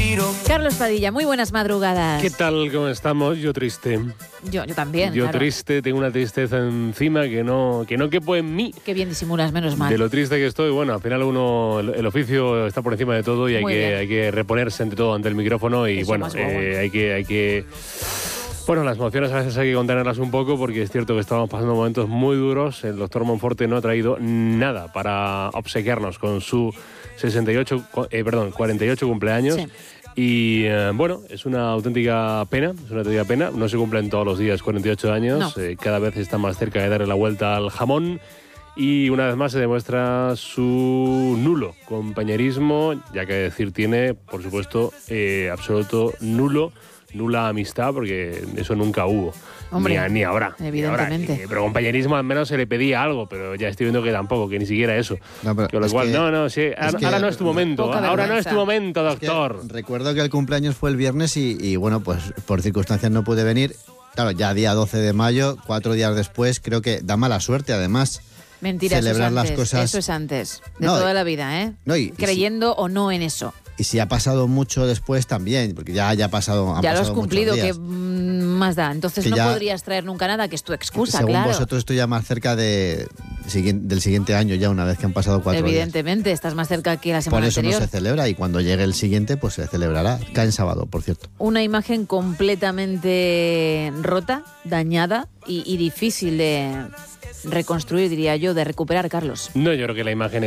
Carlos Padilla, muy buenas madrugadas. ¿Qué tal? ¿Cómo estamos? Yo triste. Yo también, Yo claro. triste, tengo una tristeza encima que no quepo en mí. Qué bien disimulas, menos mal. De lo triste que estoy, bueno, al final el oficio está por encima de todo y hay que reponerse ante todo, ante el micrófono y Eso bueno, más hay que... Bueno, las emociones a veces hay que contenerlas un poco porque es cierto que estábamos pasando momentos muy duros. El doctor Monforte no ha traído nada para obsequiarnos con su 48 cumpleaños. Sí. Y bueno, es una auténtica pena, No se cumplen todos los días 48 años, No. Cada vez está más cerca de darle la vuelta al jamón. Y una vez más se demuestra su nulo compañerismo, ya que decir tiene, por supuesto, nula amistad, porque eso nunca hubo. Hombre, ni ahora. evidentemente. Ni ahora. Pero compañerismo al menos se le pedía algo, pero ya estoy viendo que tampoco, que ni siquiera eso. No, pero Con lo cual, ahora no es tu momento. Poca Ahora no es vergüenza. tu momento, doctor. Recuerdo que el cumpleaños fue el viernes y bueno, pues por circunstancias no pude venir. Claro, ya día 12 de mayo, 4 días después, creo que da mala suerte además. Mentira, celebrar eso es las antes. cosas. Eso es antes, de No, toda la vida, ¿eh? no, creyendo o no en eso. Y si ha pasado mucho después también, porque ya ha pasado. Ya lo has pasado cumplido, muchos que días. más da. Entonces Que no ya- podrías traer nunca nada, que es tu excusa, Según claro. vosotros estoy ya más cerca del siguiente año, ya una vez que han pasado 4 días. Evidentemente, estás más cerca que la Por semana eso anterior. no se celebra y cuando llegue el siguiente, pues se celebrará. Cae en sábado, por cierto. Una imagen completamente rota, dañada y difícil de reconstruir, diría yo, de recuperar, Carlos. No, yo creo que la imagen